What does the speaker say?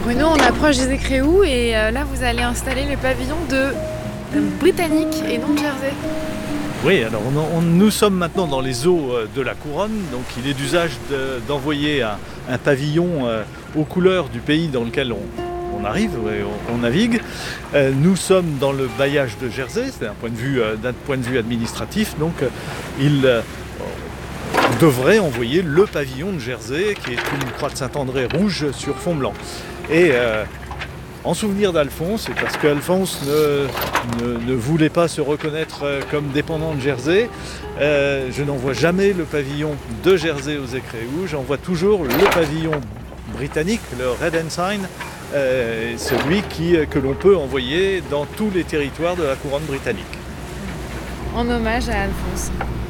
Bruno, on approche des Écréous et là vous allez installer le pavillon de Britannique et non de Jersey. Oui, alors nous sommes maintenant dans les eaux de la Couronne, donc il est d'usage d'envoyer un pavillon aux couleurs du pays dans lequel on arrive, on navigue. Nous sommes dans le bailliage de Jersey, c'est d'un point de vue administratif, donc il devrait envoyer le pavillon de Jersey, qui est une croix de Saint-André rouge sur fond blanc. Et en souvenir d'Alphonse, et parce qu'Alphonse ne voulait pas se reconnaître comme dépendant de Jersey, je n'envoie jamais le pavillon de Jersey aux Écréous, j'envoie toujours le pavillon britannique, le Red Ensign, celui que l'on peut envoyer dans tous les territoires de la couronne britannique. En hommage à Alphonse.